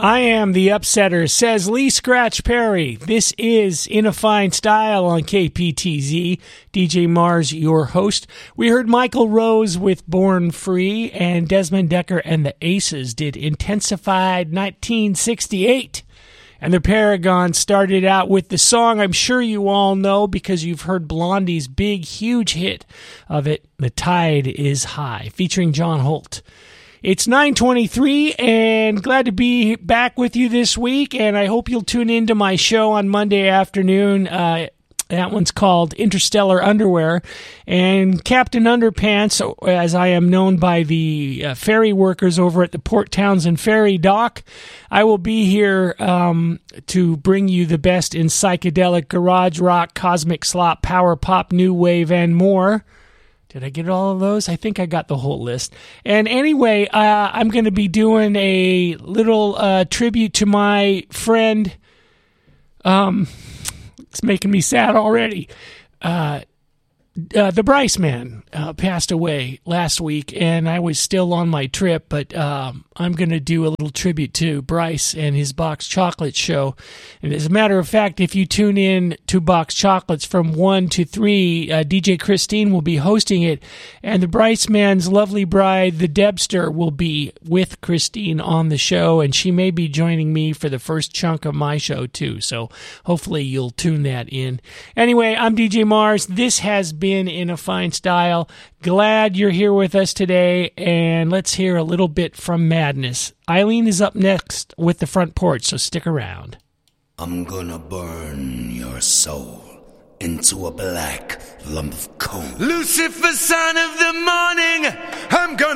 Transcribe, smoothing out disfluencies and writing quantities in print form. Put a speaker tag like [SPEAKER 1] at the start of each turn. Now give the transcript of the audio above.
[SPEAKER 1] I am the upsetter, says Lee Scratch Perry. This is In a Fine Style on KPTZ. DJ Mars, your host. We heard Michael Rose with Born Free, and Desmond Decker and the Aces did Intensified 1968. And the Paragons started out with the song I'm sure you all know because you've heard Blondie's big, huge hit of it, The Tide is High, featuring John Holt. It's 9:23, and glad to be back with you this week, and I hope you'll tune into my show on Monday afternoon. That one's called Interstellar Underwear. And Captain Underpants, as I am known by the ferry workers over at the Port Townsend Ferry Dock, I will be here to bring you the best in psychedelic, garage rock, cosmic slop, power pop, new wave, and more. Did I get all of those? I think I got the whole list. And anyway, I'm going to be doing a little tribute to my friend. It's making me sad already. The Bryce man passed away last week, and I was still on my trip, but I'm going to do a little tribute to Bryce and his Box Chocolate show. And as a matter of fact, if you tune in to Box Chocolates from 1 to 3, DJ Christine will be hosting it, and the Bryce man's lovely bride, the Debster, will be with Christine on the show, and she may be joining me for the first chunk of my show, too. So hopefully you'll tune that in. Anyway, I'm DJ Mars. This has been In a Fine Style. Glad you're here with us today, and let's hear a little bit from Madness. Eileen is up next with The Front Porch, so stick around.
[SPEAKER 2] I'm gonna burn your soul into a black lump of coal. Lucifer, son of the morning, I'm gonna